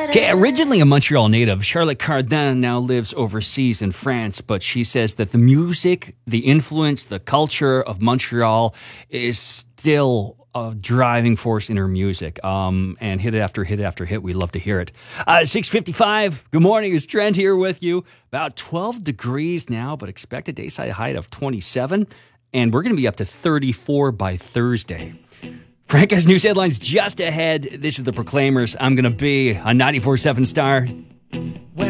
Okay, originally a Montreal native, Charlotte Cardin now lives overseas in France, but she says that the music, the influence, the culture of Montreal is still a driving force in her music. And hit after hit after hit, we love to hear it. 6:55, good morning, it's Trent here with you. About 12 degrees now, but expect a dayside height of 27, and we're going to be up to 34 by Thursday. Frank has news headlines just ahead. This is The Proclaimers. I'm going to be a 94.7 Star.